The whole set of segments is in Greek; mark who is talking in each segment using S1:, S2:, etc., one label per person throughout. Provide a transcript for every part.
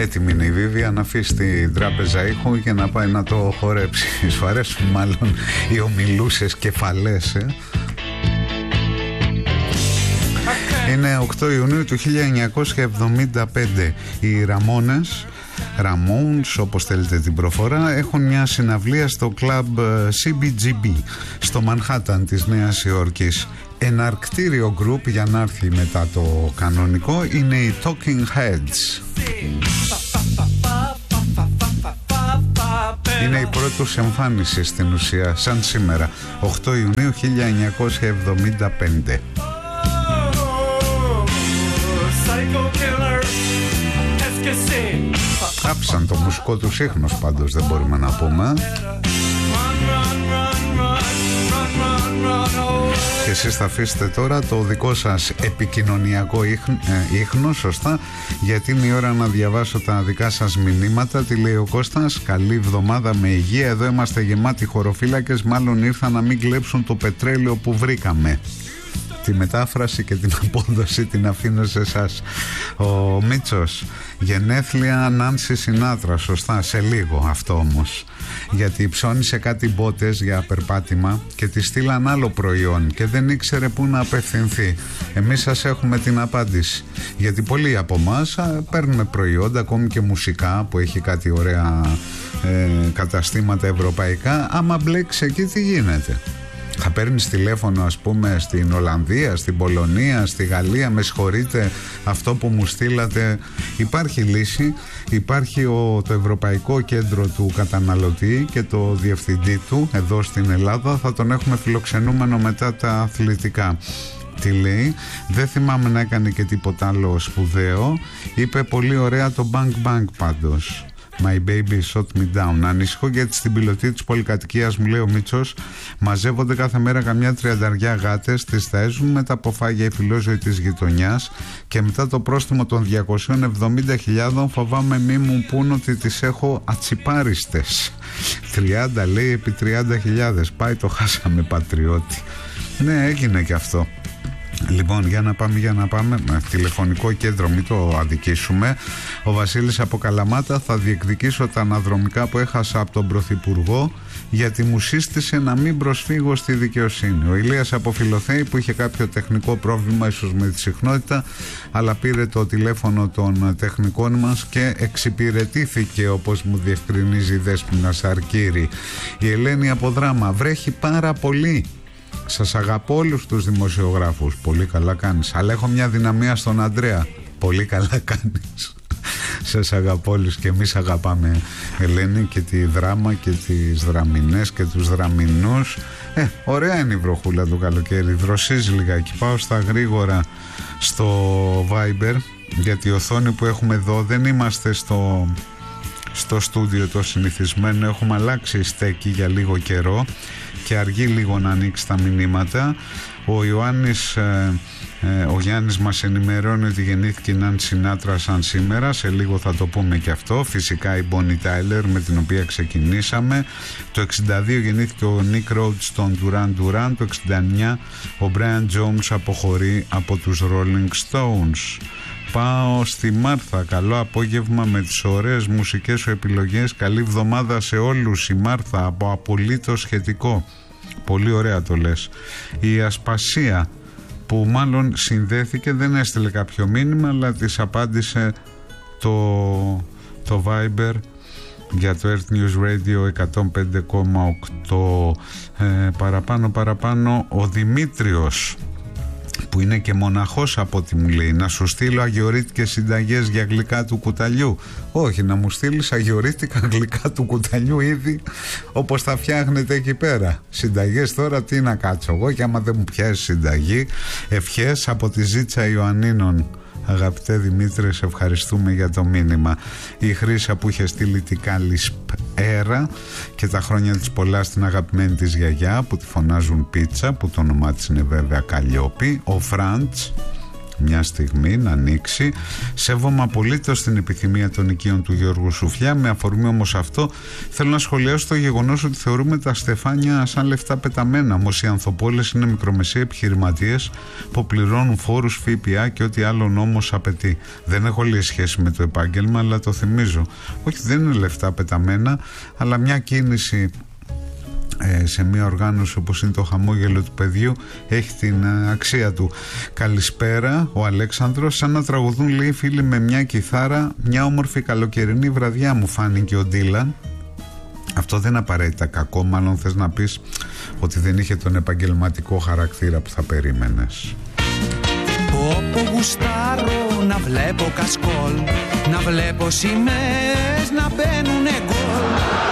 S1: Έτοιμη είναι η Βίβια να αφήσει την τράπεζα ήχου και να πάει να το χορέψει. Σου αρέσουν μάλλον οι ομιλούσες κεφαλές, Είναι 8 Ιουνίου του 1975. Οι Ramones, όπως θέλετε την προφορά, έχουν μια συναυλία στο κλαμπ CBGB στο Μανχάταν της Νέας Υόρκης. Εναρκτήριο γκρουπ για να έρθει μετά το κανονικό είναι οι Talking Heads. Είναι η πρώτη τους εμφάνιση στην ουσία, σαν σήμερα, 8 Ιουνίου 1975. Άφησαν το μουσικό τους ίχνος, πάντως δεν μπορούμε να πούμε. Και εσείς θα αφήσετε τώρα το δικό σας επικοινωνιακό ίχνο, σωστά, γιατί είναι η ώρα να διαβάσω τα δικά σας μηνύματα. Τι λέει ο Κώστας? Καλή εβδομάδα με υγεία, εδώ είμαστε γεμάτοι χωροφύλακες, μάλλον ήρθαν να μην κλέψουν το πετρέλαιο που βρήκαμε. Τη μετάφραση και την απόδοση την αφήνω σε εσάς. Ο Μίτσος, γενέθλια Νάνση Σινάτρα, σωστά, σε λίγο αυτό όμως, γιατί ψώνισε κάτι μπότες για περπάτημα και τη στείλαν άλλο προϊόν και δεν ήξερε πού να απευθυνθεί. Εμείς σας έχουμε την απάντηση, γιατί πολλοί από εμάς παίρνουμε προϊόντα, ακόμη και μουσικά που έχει κάτι ωραία καταστήματα ευρωπαϊκά. Άμα μπλέξει εκεί, τι γίνεται? Θα παίρνεις τηλέφωνο, ας πούμε, στην Ολλανδία, στην Πολωνία, στη Γαλλία, με συγχωρείτε, αυτό που μου στείλατε? Υπάρχει λύση, υπάρχει το Ευρωπαϊκό Κέντρο του Καταναλωτή και το διευθυντή του εδώ στην Ελλάδα. Θα τον έχουμε φιλοξενούμενο μετά τα αθλητικά. Τι λέει? Δεν θυμάμαι να έκανε και τίποτα άλλο σπουδαίο. Είπε πολύ ωραία το Bang Bang πάντως. My baby shot me down. Ανησυχώ γιατί στην πιλωτή της πολυκατοικίας μου, λέει ο Μίτσος, μαζεύονται κάθε μέρα καμιά 30 γάτες, τις ταΐζουν με τα αποφάγια οι φιλόζωοι της γειτονιάς και μετά το πρόστιμο των 270.000 φοβάμαι μη μου πούν ότι τις έχω ατσιπάριστες. 30 λέει επί 30.000. Πάει το χάσαμε, πατριώτη. Ναι, έγινε και αυτό. Λοιπόν, για να πάμε με τηλεφωνικό κέντρο, μην το αδικήσουμε. Ο Βασίλης από Καλαμάτα: θα διεκδικήσω τα αναδρομικά που έχασα από τον Πρωθυπουργό, γιατί μου σύστησε να μην προσφύγω στη δικαιοσύνη. Ο Ηλίας από Φιλοθέη, που είχε κάποιο τεχνικό πρόβλημα, ίσως με τη συχνότητα, αλλά πήρε το τηλέφωνο των τεχνικών μας και εξυπηρετήθηκε, όπως μου διευκρινίζει η Δέσποινα Σαρκύρη. Η Ελένη από Δράμα: βρέχει πάρα πολύ. Σας αγαπώ όλους τους δημοσιογράφους. Πολύ καλά κάνεις. Αλλά έχω μια δυναμία στον Αντρέα. Πολύ καλά κάνεις. Σας αγαπώ όλους και εμείς αγαπάμε, Ελένη, και τη Δράμα και τις Δραμινές και τους Δραμινούς. Ωραία είναι η βροχούλα το καλοκαίρι. Δροσίζει λιγάκι. Πάω στα γρήγορα στο Viber, γιατί η οθόνη που έχουμε εδώ, δεν είμαστε στο στούντιο το συνηθισμένο. Έχουμε αλλάξει στέκη για λίγο καιρό και αργεί λίγο να ανοίξει τα μηνύματα. Ο Γιάννης μας ενημερώνει ότι γεννήθηκε η Νάνση Σινάτρα σαν σήμερα. Σε λίγο θα το πούμε και αυτό. Φυσικά η Bonnie Tyler, με την οποία ξεκινήσαμε. Το 62 γεννήθηκε ο Nick Rhodes στον Duran Duran. Το 69 ο Brian Jones αποχωρεί από τους Rolling Stones. Πάω στη Μάρθα. Καλό απόγευμα με τις ωραίες μουσικές σου επιλογές. Καλή εβδομάδα σε όλους. Η Μάρθα από Απολύτως Σχετικό. Πολύ ωραία το λες. Η Ασπασία, που μάλλον συνδέθηκε, δεν έστειλε κάποιο μήνυμα, αλλά της απάντησε το Viber για το Earth News Radio 105,8. Παραπάνω ο Δημήτριος, που είναι και μοναχός από ό,τι μου λέει, να σου στείλω αγιορείτικες συνταγές για γλυκά του κουταλιού. Όχι, να μου στείλεις αγιορείτικα γλυκά του κουταλιού ήδη όπως τα φτιάχνετε εκεί πέρα. Συνταγές τώρα τι να κάτσω εγώ, και άμα δεν μου πιάσει συνταγή. Ευχές από τη Ζήτσα Ιωαννίνων. Αγαπητέ Δημήτρη, σε ευχαριστούμε για το μήνυμα. Η Χρύσα που είχε στείλει την καλησπέρα και τα χρόνια της πολλά στην αγαπημένη της γιαγιά, που τη φωνάζουν Πίτσα, που το όνομά της είναι βέβαια Καλλιόπη. Ο Φραντς μια στιγμή να ανοίξει. Σέβομαι απολύτως την επιθυμία των οικείων του Γιώργου Σουφλιά. Με αφορμή όμως αυτό, θέλω να σχολιάσω το γεγονός ότι θεωρούμε τα στεφάνια σαν λεφτά πεταμένα. Όμως οι ανθοπόλες είναι μικρομεσαίοι επιχειρηματίες που πληρώνουν φόρους, ΦΠΑ και ό,τι άλλο νόμος απαιτεί. Δεν έχω λίγη σχέση με το επάγγελμα, αλλά το θυμίζω. Όχι, δεν είναι λεφτά πεταμένα, αλλά μια κίνηση σε μια οργάνωση όπως είναι το χαμόγελο του παιδιού έχει την αξία του. Καλησπέρα, ο Αλέξανδρος. Σαν να τραγουδούν, λέει, φίλοι με μια κιθάρα, μια όμορφη καλοκαιρινή βραδιά, μου φάνηκε ο Ντίλαν. Αυτό δεν απαραίτητα κακό, μάλλον θες να πεις ότι δεν είχε τον επαγγελματικό χαρακτήρα που θα περίμενες.
S2: Όπου γουστάρω να βλέπω κασκόλ, να βλέπω σημαίες να μπαίνουνε γκολ.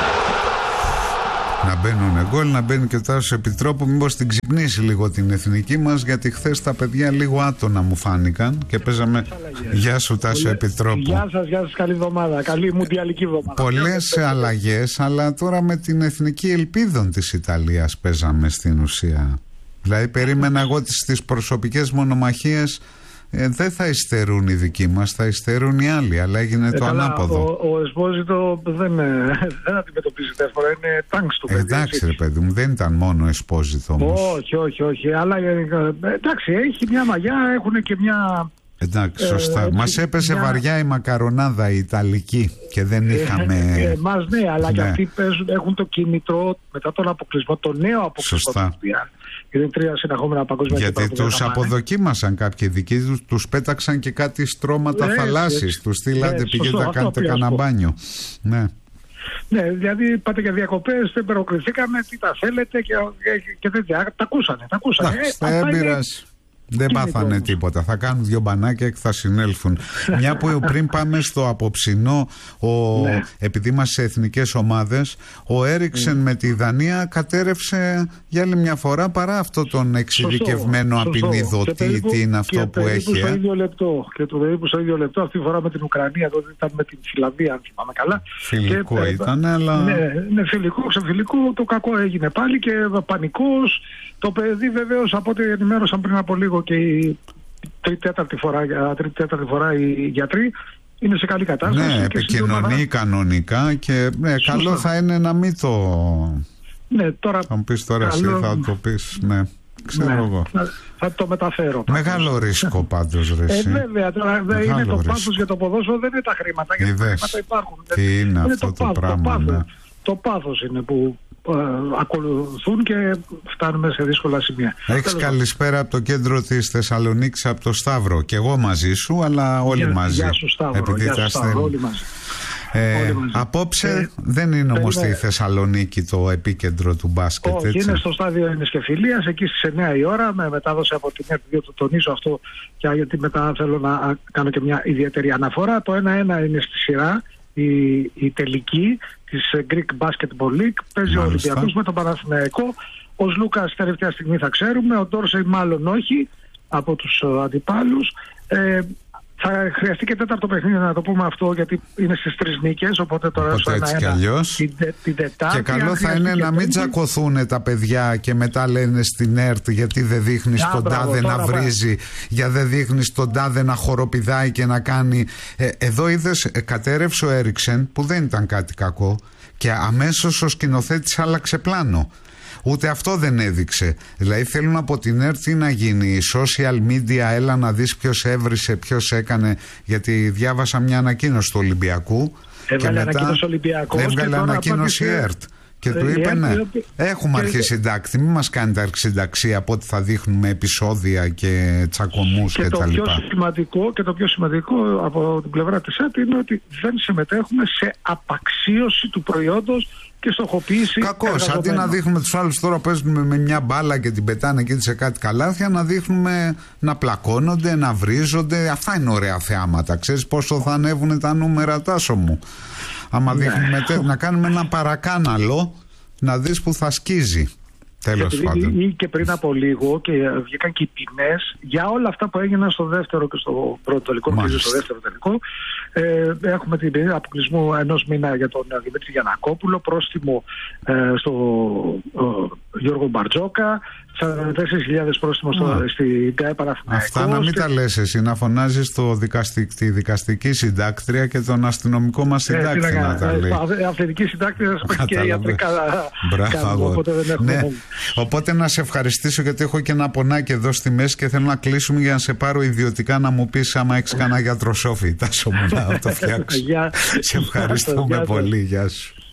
S1: Να μπαίνουν γκολ, να μπαίνει και ο Τάσος Επιτρόπου. Μήπως την ξυπνήσει λίγο την εθνική μας, γιατί χθες τα παιδιά λίγο άτονα μου φάνηκαν και παίζαμε. Γεια σου, Τάσο Επιτρόπου.
S3: Γεια σας, καλή εβδομάδα. Καλή μουντιαλική εβδομάδα.
S1: Πολλές αλλαγές, αλλά τώρα με την εθνική ελπίδων της Ιταλίας παίζαμε στην ουσία. Δηλαδή περίμενα εγώ στις προσωπικές μονομαχίες. Δεν θα υστερούν οι δικοί μας, θα υστερούν οι άλλοι, αλλά έγινε το ανάποδο.
S3: Ο Εσπόζητο δεν αντιμετωπίζει εύκολα, είναι τάγκ του παιδί.
S1: Εντάξει, ρε παιδί μου, δεν ήταν μόνο Εσπόζητο όμως.
S3: Όχι, αλλά εντάξει, έχει μια μαγιά, έχουν και μια...
S1: Εντάξει, σωστά. Μας έπεσε βαριά η μακαρονάδα η Ιταλική και δεν είχαμε...
S3: Εμάς ναι, αλλά και αυτοί έχουν το κίνητρο μετά τον αποκλεισμό, το νέο αποκλεισμό.
S1: Σωστά.
S3: Είναι 3 συνεχόμενα παγκόσμια.
S1: Γιατί τους αποδοκίμασαν κάποιοι δικοί τους πέταξαν και κάτι στρώματα θαλάσσης. Τους στείλατε, πηγαίνετε να κάνετε κανένα μπάνιο.
S3: Ναι, δηλαδή πάτε για διακοπές, δεν προκριθήκαμε, τι τα θέλετε και τέτοια. Τα ακούσανε.
S1: Δεν πειράζει. Δεν πάθανε τίποτα. Θα κάνουν 2 μπανάκια και θα συνέλθουν. Μια που πριν πάμε στο απόψινό, επειδή είμαστε σε εθνικές ομάδες, ο Έριξεν με τη Δανία κατέρευσε για άλλη μια φορά, παρά αυτό τον εξειδικευμένο απεινιδωτή. Τι είναι αυτό που έχει.
S3: Και το περίπου στο ίδιο λεπτό, αυτή τη φορά με την Ουκρανία, τότε ήταν με την Φιλανδία, αν θυμάμαι καλά.
S1: Φιλικό ήταν, αλλά.
S3: Ναι, φιλικό, το κακό έγινε πάλι και πανικός. Το παιδί βεβαίως, από ό,τι ενημέρωσαν πριν από λίγο και η τρίτη-τέταρτη φορά οι γιατροί, είναι σε καλή κατάσταση.
S1: Ναι, επικοινωνεί κανονικά και καλό θα είναι να μην το...
S3: Ναι, τώρα...
S1: Θα μου πεις τώρα εσύ, θα το πεις, ναι. Ξέρω εγώ.
S3: Θα το μεταφέρω.
S1: Μεγάλο ρίσκο πάντως, ρε εσύ.
S3: Βέβαια, τώρα είναι το πάθος για το ποδόσφαιρο, δεν είναι τα χρήματα. Γιατί τα χρήματα υπάρχουν.
S1: Τι είναι αυτό το πράγμα,
S3: το πάθος είναι που ακολουθούν και φτάνουμε σε δύσκολα σημεία.
S1: Έχεις καλησπέρα από το κέντρο της Θεσσαλονίκης, από το Σταύρο. Και εγώ μαζί σου, αλλά όλοι μαζί.
S3: Γεια σου Σταύρο, όλοι μαζί.
S1: Απόψε δεν είναι όμως στη Θεσσαλονίκη το επίκεντρο του μπάσκετ.
S3: Όχι, έτσι. Είναι στο στάδιο Ενισκεφιλίας, εκεί στις 9 η ώρα, με μετάδοση από την ΕΡΤ, διότι το τονίζω αυτό και γιατί μετά θέλω να κάνω και μια ιδιαίτερη αναφορά. Το 1-1 είναι στη σειρά. Η τελική της Greek Basketball League. Παίζει ο Ολυμπιακός με τον Παναθηναϊκό. Ο Λούκας τελευταία στιγμή θα ξέρουμε. Ο Ντόρσεϊ μάλλον όχι από τους αντιπάλους. Θα χρειαστεί και τέταρτο παιχνίδι, να το πούμε αυτό, γιατί είναι στις 3 νίκες. Οπότε τώρα στο 1-1 την Τετάρτη.
S1: Και καλό θα είναι να μην τσακωθούν τα παιδιά και μετά λένε στην ΕΡΤ γιατί δεν δείχνεις τον τάδε να βρίζει, γιατί δεν δείχνεις τον τάδε να χοροπηδάει και να κάνει. Εδώ είδες, κατέρευσε ο Έριξεν, που δεν ήταν κάτι κακό, και αμέσως ο σκηνοθέτης άλλαξε πλάνο. Ούτε αυτό δεν έδειξε. Δηλαδή θέλουν από την ΕΡΤ τι να γίνει, social media, έλα να δεις ποιος έβρισε, ποιος έκανε, γιατί διάβασα μια ανακοίνωση του Ολυμπιακού
S3: έβγαλε
S1: ανακοίνωση η ΕΡΤ και του είπε έχουμε αρχισυντάκτη, μην μας κάνετε αρχισυνταξία από ότι θα δείχνουμε επεισόδια και τσακωμούς και τα λοιπά.
S3: Και το πιο σημαντικό από την πλευρά της ΕΡΤ είναι ότι δεν συμμετέχουμε σε απαξίωση του προϊόντος και στοχοποίηση.
S1: Κακώς, αντί να δείχνουμε τους άλλους τώρα παίζουμε με μια μπάλα και την πετάνε εκεί σε κάτι καλάθια, να δείχνουμε να πλακώνονται, να βρίζονται. Αυτά είναι ωραία θεάματα. Ξέρεις πόσο θα ανέβουν τα νούμερα, Τάσο μου? Άμα δείχνουμε να κάνουμε ένα παρακάναλο, να δεις που θα σκίζει. Τέλος πάντων.
S3: Ή και πριν από λίγο και βγήκαν και οι ποινές για όλα αυτά που έγιναν στο δεύτερο και στο πρώτο τελικό, και στο δεύτερο τελικό. Έχουμε την ποινή αποκλεισμού 1 μήνα για τον Δημήτρη Γιαννακόπουλο, πρόστιμο Γιώργο Μπαρτζόκα, 44.000 πρόστιμο στην ΚΑΕ Παναθηναϊκός.
S1: Αυτά να μην τα λες εσύ, να φωνάζεις τη δικαστική συντάκτρια και τον αστυνομικό μας συντάκτη να τα λέει.
S3: Αθλητική συντάκτρια και ιατρικά.
S1: Μπράβο. Ναι. Οπότε να σε ευχαριστήσω, γιατί έχω και ένα πονάκι εδώ στη μέση και θέλω να κλείσουμε για να σε πάρω ιδιωτικά να μου πεις άμα έχεις κανένα γιατροσόφι. Τάσο μου να το φτιάξω. Σε ευχαριστούμε πολύ. Γεια σου.